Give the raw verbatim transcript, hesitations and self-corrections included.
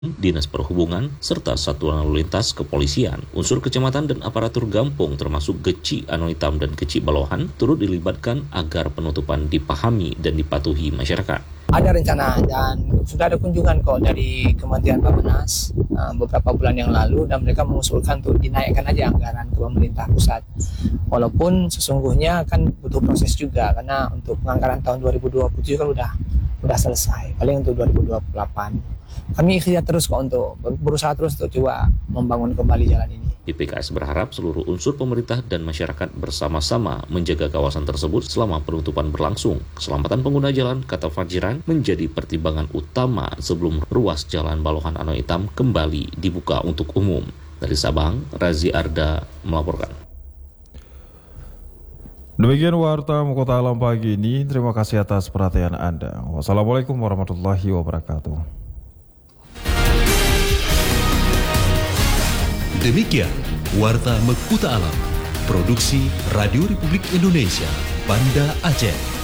Dinas Perhubungan, serta Satuan Lalu Lintas Kepolisian, unsur kecamatan dan aparatur Gampong termasuk Geci Anoitam dan Geci Balohan turut dilibatkan agar penutupan dipahami dan dipatuhi masyarakat. Ada rencana dan sudah ada kunjungan kok dari Kementerian Bappenas uh, beberapa bulan yang lalu, dan mereka mengusulkan untuk dinaikkan aja anggaran ke pemerintah pusat. Walaupun sesungguhnya kan butuh proses juga, karena untuk penganggaran tahun dua ribu dua puluh tujuh kan udah udah selesai, paling untuk dua ribu dua puluh delapan. Kami ikhtiar terus kok untuk berusaha terus untuk coba membangun kembali jalan ini. D P K S berharap seluruh unsur pemerintah dan masyarakat bersama-sama menjaga kawasan tersebut selama penutupan berlangsung. Keselamatan pengguna jalan, kata Fajiran, menjadi pertimbangan utama sebelum ruas jalan Balohan Anoitam kembali dibuka untuk umum. Dari Sabang, Razi Arda melaporkan. Demikian Warta Kota Alam pagi ini. Terima kasih atas perhatian Anda. Wassalamualaikum warahmatullahi wabarakatuh. Demikian Warta Mekuta Alam, produksi Radio Republik Indonesia, Banda Aceh.